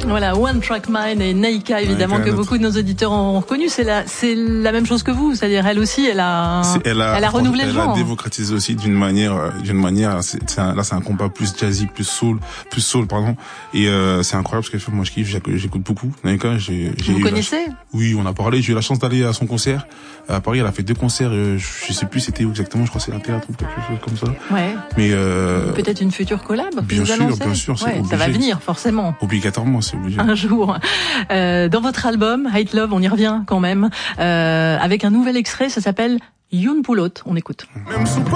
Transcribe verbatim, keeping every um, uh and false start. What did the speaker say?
Voilà, One Track Mind et Naika, évidemment, Naika, que beaucoup de nos auditeurs ont reconnu. C'est la, c'est la même chose que vous. C'est-à-dire, elle aussi, elle a, elle a, elle a renouvelé elle le genre. Elle a démocratisé aussi d'une manière, d'une manière, c'est, c'est un, là, c'est un combat plus jazzy, plus soul, plus soul, pardon. Et, euh, c'est incroyable ce qu'elle fait. Moi, je kiffe, j'écoute beaucoup. Naika, j'ai, j'ai Vous connaissez? La, oui, on a parlé. J'ai eu la chance d'aller à son concert. À Paris, elle a fait deux concerts. Euh, je sais plus c'était où exactement. Je crois que c'est un théâtre ou quelque chose comme ça. Ouais. Mais, euh, peut-être une future collab. Bien sûr, annoncez. bien sûr. Ouais, ça va venir, forcément. Obligatoirement, c'est obligé. Un jour. Euh, dans votre album, Hate Love, on y revient quand même, euh, avec un nouvel extrait, ça s'appelle Youn Poulot. On écoute. Même sous